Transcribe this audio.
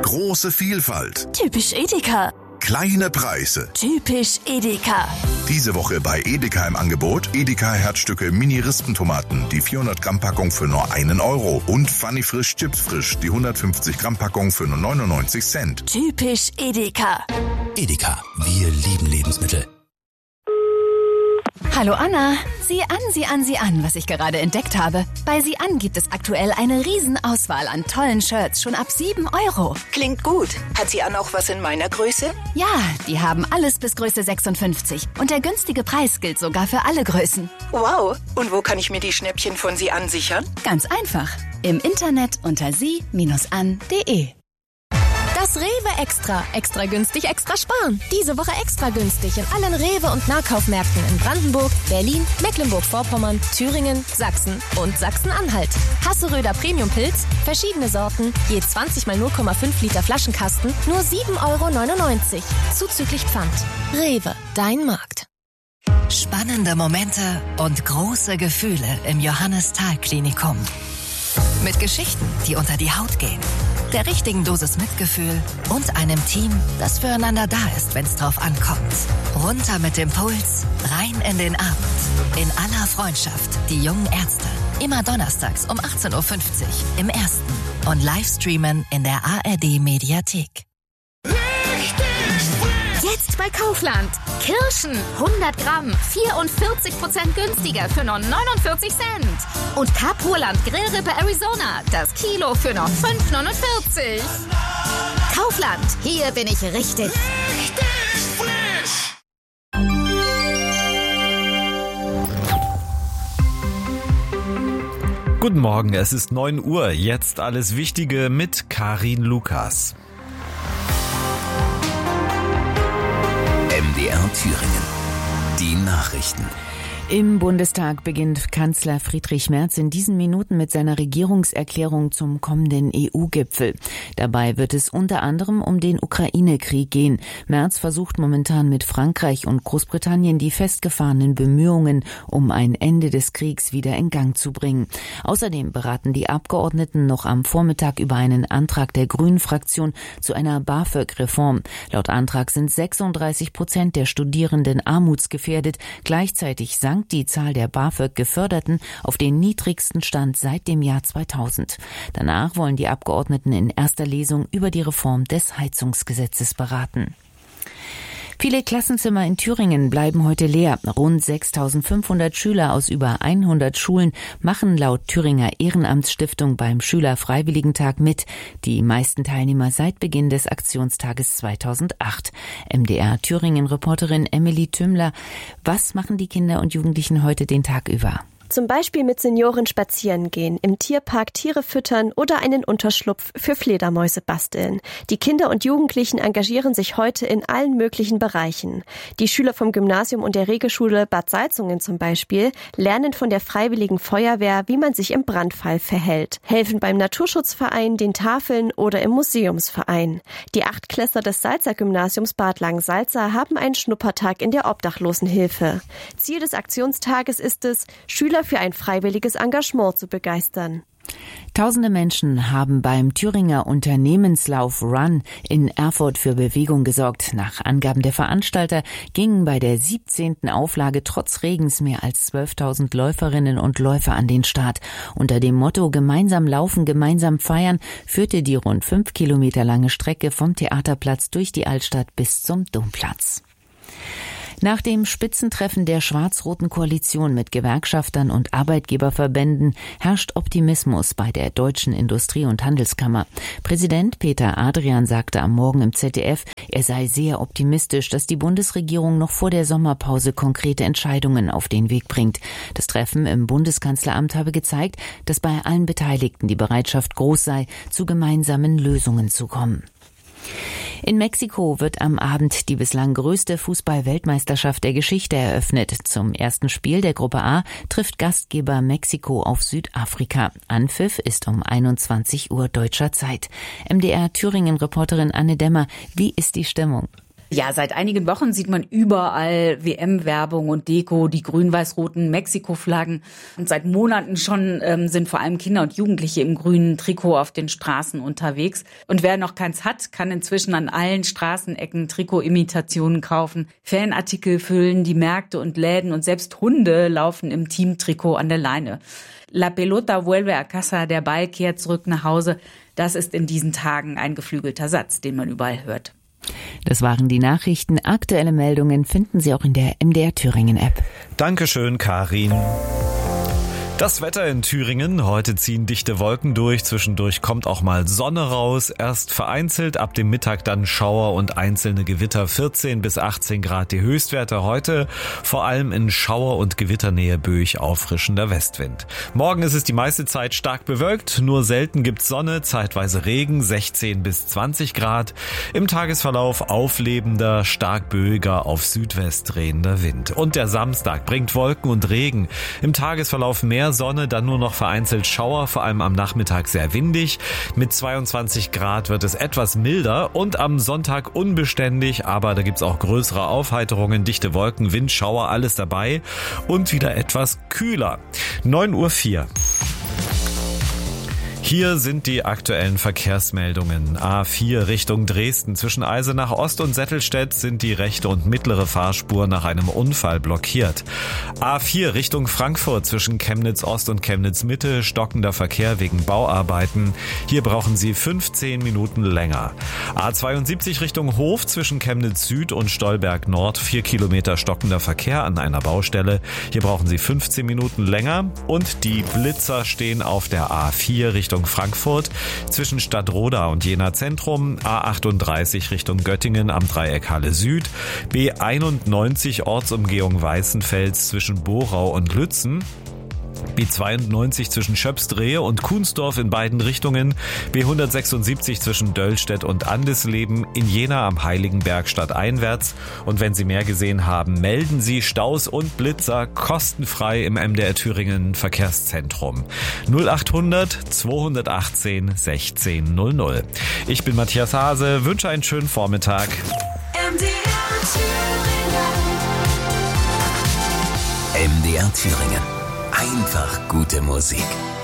Große Vielfalt. Typisch Edeka. Kleine Preise. Typisch Edeka. Diese Woche bei Edeka im Angebot Edeka Herzstücke Mini-Rispentomaten, die 400 Gramm Packung für nur 1 Euro und Funny Frisch Chips Frisch, die 150 Gramm Packung für nur 99 Cent. Typisch Edeka. Edeka, wir lieben Lebensmittel. Hallo Anna, sieh an, was ich gerade entdeckt habe. Bei Sieh an gibt es aktuell eine Riesenauswahl an tollen Shirts, schon ab 7 Euro. Klingt gut. Hat sie auch was in meiner Größe? Ja, die haben alles bis Größe 56. Und der günstige Preis gilt sogar für alle Größen. Wow. Und wo kann ich mir die Schnäppchen von Sie an sichern? Ganz einfach. Im Internet unter sie-an.de. Das Rewe Extra. Extra günstig, extra sparen. Diese Woche extra günstig in allen Rewe- und Nahkaufmärkten in Brandenburg, Berlin, Mecklenburg-Vorpommern, Thüringen, Sachsen und Sachsen-Anhalt. Hasseröder Premium-Pilz, verschiedene Sorten, je 20 mal 0,5 Liter Flaschenkasten, nur 7,99 Euro. Zuzüglich Pfand. Rewe, dein Markt. Spannende Momente und große Gefühle im Johannes-Thal-Klinikum. Mit Geschichten, die unter die Haut gehen, der richtigen Dosis Mitgefühl und einem Team, das füreinander da ist, wenn es drauf ankommt. Runter mit dem Puls, rein in den Abend. In aller Freundschaft, die jungen Ärzte. Immer donnerstags um 18.50 Uhr im Ersten und Livestreamen in der ARD-Mediathek. Jetzt bei Kaufland. Kirschen 100 Gramm, 44% günstiger für nur 49 Cent. Und Kapurland Grillrippe Arizona, das Kilo für nur 5,49. Kaufland, hier bin ich richtig frisch. Guten Morgen, es ist 9 Uhr. Jetzt alles Wichtige mit Karin Lukas. MDR Thüringen. Die Nachrichten. Im Bundestag beginnt Kanzler Friedrich Merz in diesen Minuten mit seiner Regierungserklärung zum kommenden EU-Gipfel. Dabei wird es unter anderem um den Ukraine-Krieg gehen. Merz versucht momentan mit Frankreich und Großbritannien die festgefahrenen Bemühungen um ein Ende des Kriegs wieder in Gang zu bringen. Außerdem beraten die Abgeordneten noch am Vormittag über einen Antrag der Grünen-Fraktion zu einer BAföG-Reform. Laut Antrag sind 36% der Studierenden armutsgefährdet. Gleichzeitig sank die Zahl der BAföG-Geförderten auf den niedrigsten Stand seit dem Jahr 2000. Danach wollen die Abgeordneten in erster Lesung über die Reform des Heizungsgesetzes beraten. Viele Klassenzimmer in Thüringen bleiben heute leer. Rund 6.500 Schüler aus über 100 Schulen machen laut Thüringer Ehrenamtsstiftung beim Schülerfreiwilligentag mit. Die meisten Teilnehmer seit Beginn des Aktionstages 2008. MDR Thüringen-Reporterin Emily Tümmler. Was machen die Kinder und Jugendlichen heute den Tag über? Zum Beispiel mit Senioren spazieren gehen, im Tierpark Tiere füttern oder einen Unterschlupf für Fledermäuse basteln. Die Kinder und Jugendlichen engagieren sich heute in allen möglichen Bereichen. Die Schüler vom Gymnasium und der Regelschule Bad Salzungen zum Beispiel lernen von der Freiwilligen Feuerwehr, wie man sich im Brandfall verhält, helfen beim Naturschutzverein, den Tafeln oder im Museumsverein. Die 8-Klässler des Salzer Gymnasiums Bad Langensalza haben einen Schnuppertag in der Obdachlosenhilfe. Ziel des Aktionstages ist es, Schüler für ein freiwilliges Engagement zu begeistern. Tausende Menschen haben beim Thüringer Unternehmenslauf Run in Erfurt für Bewegung gesorgt. Nach Angaben der Veranstalter gingen bei der 17. Auflage trotz Regens mehr als 12.000 Läuferinnen und Läufer an den Start. Unter dem Motto Gemeinsam laufen, gemeinsam feiern führte die rund 5 Kilometer lange Strecke vom Theaterplatz durch die Altstadt bis zum Domplatz. Nach dem Spitzentreffen der schwarz-roten Koalition mit Gewerkschaftern und Arbeitgeberverbänden herrscht Optimismus bei der Deutschen Industrie- und Handelskammer. Präsident Peter Adrian sagte am Morgen im ZDF, er sei sehr optimistisch, dass die Bundesregierung noch vor der Sommerpause konkrete Entscheidungen auf den Weg bringt. Das Treffen im Bundeskanzleramt habe gezeigt, dass bei allen Beteiligten die Bereitschaft groß sei, zu gemeinsamen Lösungen zu kommen. In Mexiko wird am Abend die bislang größte Fußball-Weltmeisterschaft der Geschichte eröffnet. Zum ersten Spiel der Gruppe A trifft Gastgeber Mexiko auf Südafrika. Anpfiff ist um 21 Uhr deutscher Zeit. MDR Thüringen-Reporterin Anne Demmer, wie ist die Stimmung? Ja, seit einigen Wochen sieht man überall WM-Werbung und Deko, die grün-weiß-roten Mexiko-Flaggen. Und seit Monaten schon sind vor allem Kinder und Jugendliche im grünen Trikot auf den Straßen unterwegs. Und wer noch keins hat, kann inzwischen an allen Straßenecken Trikot-Imitationen kaufen. Fanartikel füllen die Märkte und Läden und selbst Hunde laufen im Teamtrikot an der Leine. La pelota vuelve a casa, der Ball kehrt zurück nach Hause. Das ist in diesen Tagen ein geflügelter Satz, den man überall hört. Das waren die Nachrichten. Aktuelle Meldungen finden Sie auch in der MDR Thüringen App. Dankeschön, Karin. Das Wetter in Thüringen. Heute ziehen dichte Wolken durch. Zwischendurch kommt auch mal Sonne raus. Erst vereinzelt, ab dem Mittag dann Schauer und einzelne Gewitter. 14 bis 18 Grad die Höchstwerte heute. Vor allem in Schauer- und Gewitternähe böig auffrischender Westwind. Morgen ist es die meiste Zeit stark bewölkt. Nur selten gibt's Sonne, zeitweise Regen. 16 bis 20 Grad. Im Tagesverlauf auflebender, stark böiger, auf Südwest drehender Wind. Und der Samstag bringt Wolken und Regen. Im Tagesverlauf mehr Sonne, dann nur noch vereinzelt Schauer, vor allem am Nachmittag sehr windig. Mit 22 Grad wird es etwas milder und am Sonntag unbeständig, aber da gibt's auch größere Aufheiterungen, dichte Wolken, Wind, Schauer, alles dabei und wieder etwas kühler. 9:04 Uhr. Hier sind die aktuellen Verkehrsmeldungen. A4 Richtung Dresden. Zwischen Eisenach Ost und Settelstedt sind die rechte und mittlere Fahrspur nach einem Unfall blockiert. A4 Richtung Frankfurt. Zwischen Chemnitz Ost und Chemnitz Mitte stockender Verkehr wegen Bauarbeiten. Hier brauchen Sie 15 Minuten länger. A72 Richtung Hof. Zwischen Chemnitz Süd und Stolberg Nord 4 Kilometer stockender Verkehr an einer Baustelle. Hier brauchen Sie 15 Minuten länger. Und die Blitzer stehen auf der A4 Richtung Frankfurt, zwischen Stadtroda und Jena Zentrum, A38 Richtung Göttingen am Dreieck Halle Süd, B91 Ortsumgehung Weißenfels zwischen Borau und Lützen, B92 zwischen Schöpsdrehe und Kunsdorf in beiden Richtungen, B176 zwischen Döllstedt und Andesleben, in Jena am Heiligenberg stadteinwärts. Und wenn Sie mehr gesehen haben, melden Sie Staus und Blitzer kostenfrei im MDR Thüringen Verkehrszentrum. 0800 218 1600. Ich bin Matthias Hase, wünsche einen schönen Vormittag. MDR Thüringen. Einfach gute Musik.